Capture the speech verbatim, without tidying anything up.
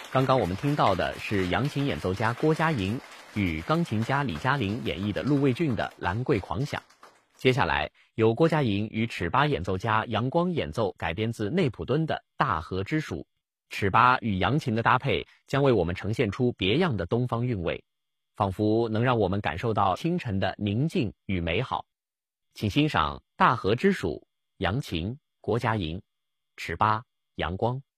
刚刚我们听到的是扬琴演奏家郭佳莹与钢琴家李嘉玲演绎的陆卫俊的《兰桂狂想》。接下来由郭佳莹与尺八演奏家杨光演奏改编自内普敦的《大河之属》。尺八与扬琴的搭配将为我们呈现出别样的东方韵味，仿佛能让我们感受到清晨的宁静与美好。请欣赏《大河之属》，扬琴郭佳莹，尺八杨光。